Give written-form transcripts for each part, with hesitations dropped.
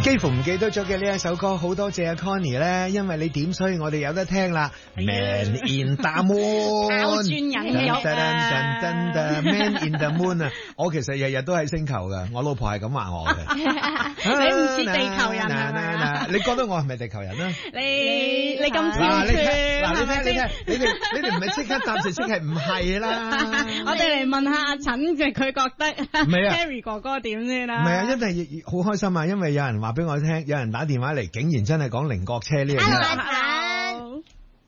幾乎唔記得咗嘅呢一首歌，好多謝阿 Connie 咧，因為你點，所以我哋有得聽啦。Man in the moon， 拋磚引玉啊 Man in the moon 啊！我其實日日都喺星球噶，我老婆係咁話我嘅。 你唔似地球人係咪？ 你覺得我係咪地球人啊？ 你咁跳脱， 你哋唔係即刻答就即係唔係啦。 我哋嚟問下阿陳，佢覺得 Harry 哥哥點先啦？ 唔係啊，一定係好開心啊，因為有人話俾我聽，有人打電話嚟，竟然真係講菱角車呢樣嘢。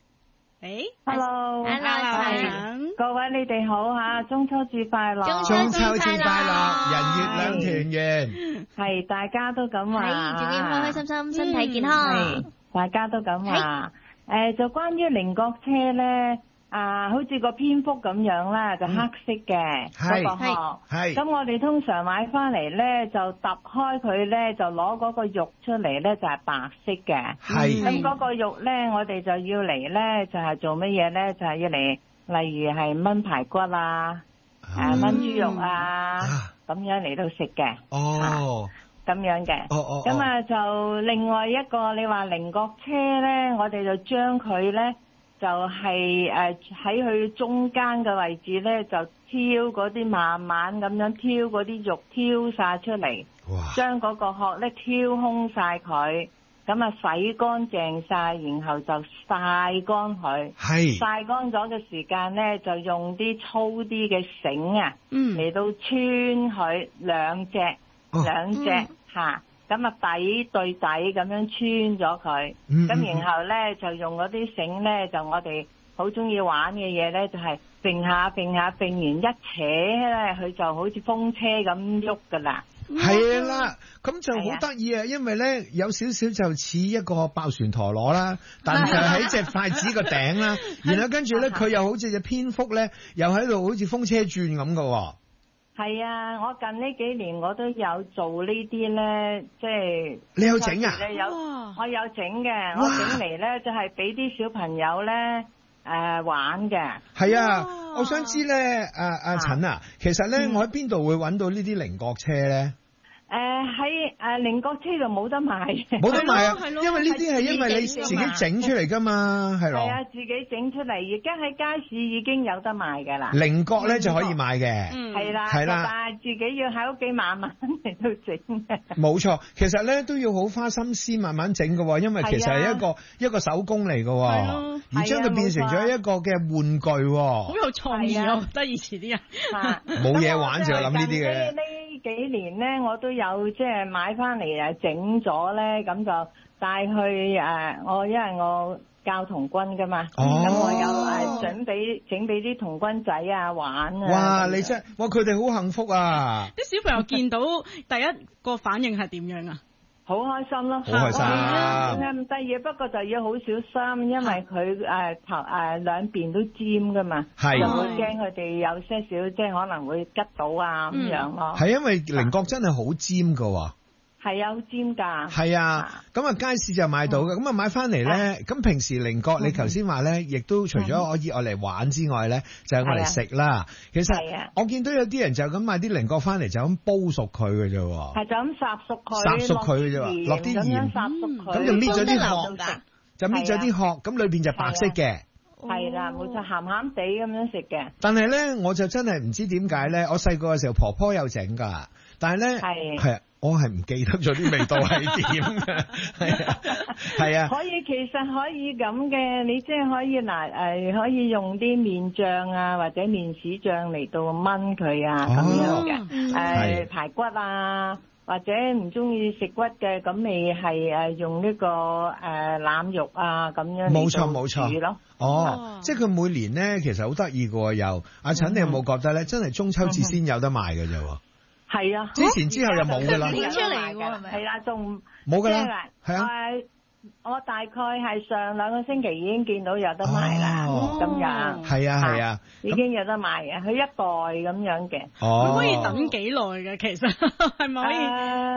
Hello， 各位你哋好吓，中秋節快樂！ 中秋節快樂，人月兩團圓。 係大家都咁話， 仲要開開心心，身體健康。 大家都咁話。就關於菱角車咧。好似個蝙蝠咁樣啦，就黑色嘅嗰個殼。係。咁我哋通常買翻嚟咧，就揼開佢咧，就攞嗰個肉出嚟咧，就係白色嘅。係。咁嗰個肉咧，我哋就要嚟咧，就係做乜嘢咧？就係要嚟，例如係炆排骨啊，炆豬肉啊，咁樣嚟到食嘅。哦。咁樣嘅。咁啊，就另外一個，你話菱角車咧，我哋就將佢咧。就係喺佢中間嘅位置咧，就挑嗰啲慢慢咁樣挑嗰啲肉挑晒出嚟，將嗰個殼咧挑空晒佢，咁啊洗乾淨晒，然後就曬乾佢。係曬乾咗嘅時間咧，就用啲粗啲嘅繩啊，嚟到穿佢兩隻嚇。咁啊底對底咁樣穿咗佢，咁然後咧就用嗰啲繩咧，就我哋好中意玩嘅嘢咧，就係揈下揈下揈完一扯咧，佢就好似風車咁喐噶啦。 係啦，咁就好得意啊，因為咧有少少就似一個爆旋陀螺啦，但係喺隻筷子個頂啦，然後跟住咧佢又好似隻蝙蝠咧，又喺度好似風車轉咁噶。 係啊，我近呢幾年我都有做呢啲咧，即係你有整啊？ 我有整嘅，我整嚟咧就係俾啲小朋友咧玩嘅。係啊，我想知咧，阿陳啊，其實咧我喺邊度會揾到呢啲菱角車咧？ 喺菱角車就冇得賣， 冇得賣啊！因為呢啲係因為你自己整出嚟噶嘛，係咯。係啊，自己整出嚟，而家喺街市已經有得賣噶啦。 菱角咧就可以買嘅， 係啦，係啦，但係自己要喺屋企慢慢嚟到整嘅。冇錯，其實咧都要好花心思慢慢整嘅，因為其實係一個手工嚟嘅，而將佢變成咗一個嘅玩具， 好有創意啊！覺得以前啲人冇嘢玩就諗呢啲嘅。 呢幾年咧，我都有即係買翻嚟整咗咧，咁就帶去我因為我教童軍噶嘛，咁我有整俾啲童軍仔啊玩啊。 哇！你真佢哋好幸福啊！ 啲小朋友見到第一個反應係點樣啊？ 好開心咯， 好開心。 咁得意，不過就要好小心，因為佢頭兩邊都尖噶嘛，就會驚佢哋有些少即係可能會拮到啊咁樣咯。 係因為菱角真係好尖噶。 係啊，好尖㗎。係啊，咁啊街市就買到嘅，咁啊買翻嚟咧，咁平時菱角你頭先話咧，亦都除咗可以愛嚟玩之外咧，就係愛嚟食啦。其實我見到有啲人就咁買啲菱角翻嚟就咁煲熟佢嘅啫喎。 係就咁烚熟佢， 烚熟佢嘅啫，落啲鹽，咁就搣咗啲殼，就搣咗啲殼，咁裏邊就白色嘅。 係啦，冇錯，鹹鹹地咁樣食嘅。 但係咧，我就真係唔知點解咧，我細個嘅時候婆婆有整㗎，但係咧係。我係唔記得咗啲味道係點嘅，係啊， 其實可以咁嘅，你即係可以可以用啲麵醬啊或者麵豉醬嚟到炆佢啊咁樣嘅，排骨啊或者唔中意食骨嘅，咁你係用呢個腩肉啊咁樣嚟到煮咯。 即係佢每年咧其實好得意嘅又，阿陳你有冇覺得咧？真係中秋節先有得賣嘅啫。 係啊， 之前之後又冇噶啦， 出嚟㗎係咪？ 係啦，仲冇噶啦，係啊。 我大概係上2個星期已經見到有得賣啦，咁樣。係啊係啊，已經有得賣嘅，佢一袋咁樣嘅。 佢可以等幾耐嘅？其實係咪可以？